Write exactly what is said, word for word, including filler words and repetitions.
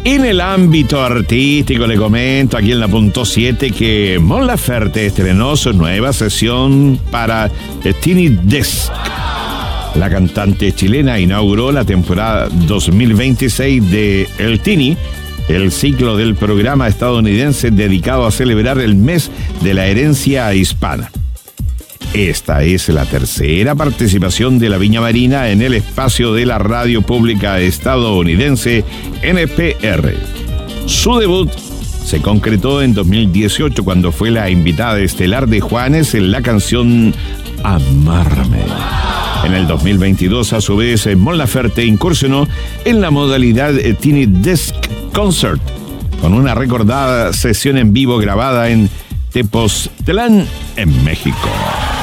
En el ámbito artístico le comento aquí en la punto siete que Mon Laferte estrenó su nueva sesión para Tiny Desk. La cantante chilena inauguró la temporada dos mil veintiséis de El Tiny, el ciclo del programa estadounidense dedicado a celebrar el mes de la herencia hispana. Esta es la tercera participación de la Viña Marina en el espacio de la radio pública estadounidense N P R. Su debut se concretó en dos mil dieciocho cuando fue la invitada estelar de Juanes en la canción Amárrame. En el dos mil veintidós, a su vez, Mon Laferte incursionó en la modalidad Tiny Desk Concert con una recordada sesión en vivo grabada en Tepoztlán, en México.